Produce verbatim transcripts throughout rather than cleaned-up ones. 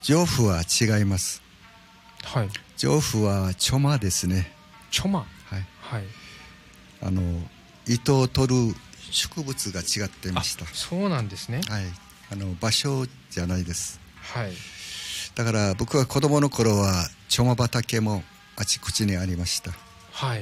上布は違います。 はい。 上布はチョマですね。 チョマ。 はい。 はい。 あの糸を取る植物が違っていました。 そうなんですね。 はい。あの場所じゃないです。 はい。 だから僕は子供の頃はチョマ畑もあちこちにありました。 はい。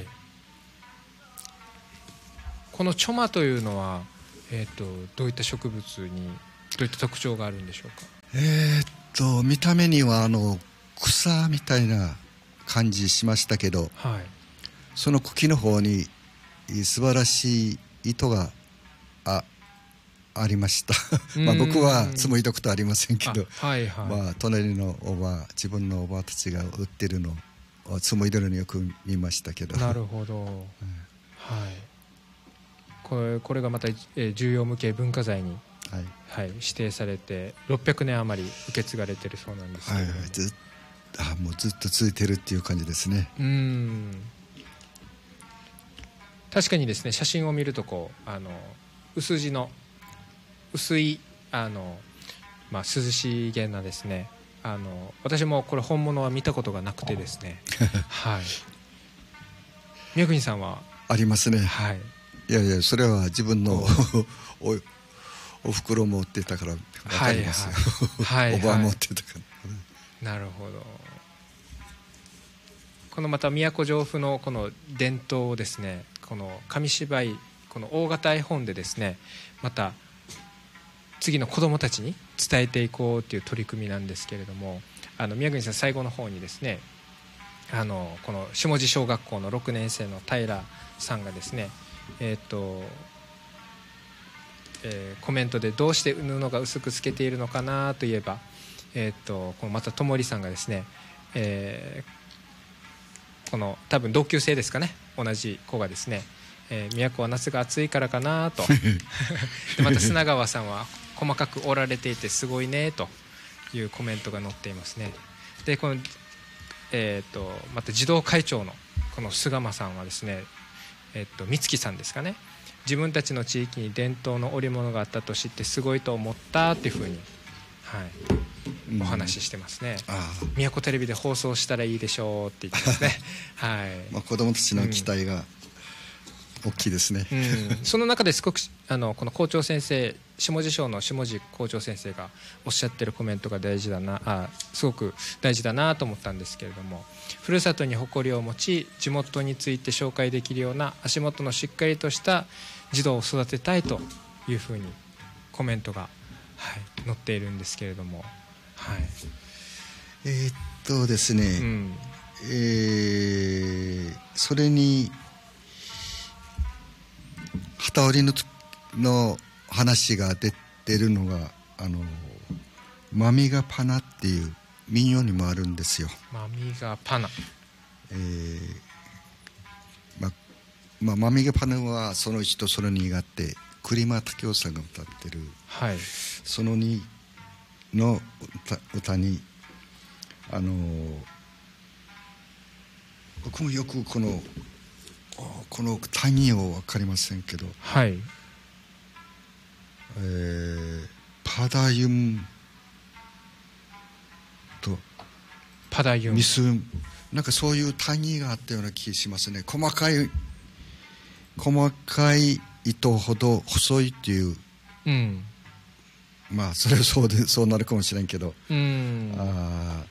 このチョマというのは、えーと、どういった植物にどういった特徴があるんでしょうか。 えー、っと見た目にはあの草みたいな感じしましたけど、 はい、 その茎の方に素晴らしい糸が あ, ありましたまあ僕は紡いだことありませんけど、 はいはい、 まあ、隣のおば自分のおばたちが売ってるのを紡いでるのよく見ましたけど。 なるほど、うん、はい、これ、これがまた、えー、重要無形文化財に、はいはい、指定されてろっぴゃくねん余り受け継がれてるそうなんですけど、はいはい、 ずあもうずっと続いてるっていう感じですね。 うん、確かにですね、写真を見るとこうあの薄地の薄いあの、まあ、涼しげなですね、あの私もこれ本物は見たことがなくてですねはい、宮國さんはありますね。 はい、 いやいやそれは自分のお, お袋持ってたから分かりますよ、はいはい、おば持ってたから。 なるほど。このまた都城府のこの伝統をですね、この紙芝居、この大型絵本でですね、また次の子どもたちに伝えていこうという取り組みなんですけれども、あの宮國さん最後の方にですね、あのこの下地小学校のろくねん生の平さんがですね、えーとえー、コメントでどうして布が薄く透けているのかなといえば、えーとこのまたともりさんがですね、えー、この多分同級生ですかね、同じ子がですね、えー、都は夏が暑いからかなとでまた砂川さんは細かく折られていてすごいねというコメントが載っていますね。でこの、えー、とまた児童会長のこの菅間さんはですね、えー、と美月さんですかね、自分たちの地域に伝統の織物があったと知ってすごいと思ったっていうふうに、はい、お話ししてますね。宮古テレビで放送したらいいでしょうって言ってますねはい、 まあ、子どもたちの期待が大きいですね、 うん、その中ですごくあのこの校長先生、下地省の下地校長先生がおっしゃってるコメントが大事だなあすごく大事だなと思ったんですけれども、ふるさとに誇りを持ち地元について紹介できるような足元のしっかりとした児童を育てたいというふうにコメントが、はい、載っているんですけれども、はい、 えー、っとですね、うん、えー、それに旗織り の, の話が出てるのがあのマミガパナっていう民謡にもあるんですよ。 マミガパナ、 えーままあ、マミガパナはそのいちとそのにがあって栗間武雄さんが歌ってる、はい、そのにの 歌, 歌にあの僕もよくこのこの単義を分かりませんけど、はい、えー、パダユンとパダユンミスなんかそういう単義があったような気がしますね。細かい細かい糸ほど細いっていう、うん、まあそれはそうでそうなるかもしれんけど、うん、あ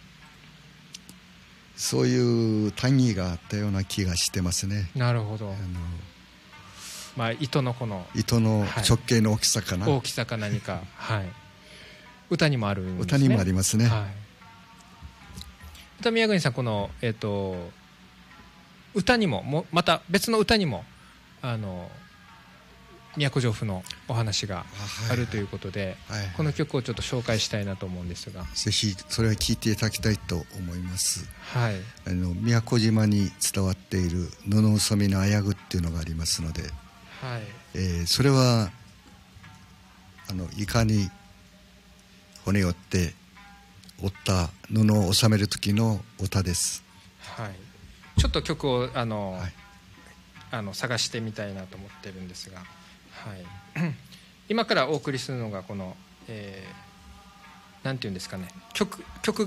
そういう単義があったような気がしてますね。 なるほど。あの、まあ、糸のこの糸の直径の大きさかな、 はい、大きさか何か、はい、歌にもあるんですね。 歌にもありますね。はい、 また宮國さんこの、えーと、歌にももまた別の歌にもあの都城府のお話があるということで、はいはい、この曲をちょっと紹介したいなと思うんですが、 ぜひそれは聴いていただきたいと思います。はい、あの宮古島に伝わっている布うそみのあやぐっていうのがありますので、はいえー、それはあのいかに骨折って折った布を収める時の歌です。 はい、ちょっと曲をあの、はい、あの探してみたいなと思ってるんですが、はい、今からお送りするのがこの、えなんていうんですかね、曲曲